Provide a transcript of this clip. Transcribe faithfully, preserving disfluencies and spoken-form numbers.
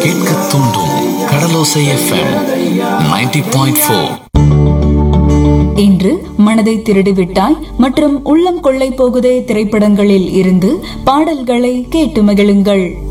கேட்க தூண்டும் கடலோசை FM ninety point four. இன்று மனதை திருடிவிட்டாய் மற்றும் உள்ளம் கொள்ளை போகுதே திரைப்படங்களில் இருந்து பாடல்களை கேட்டு மகிழுங்கள்.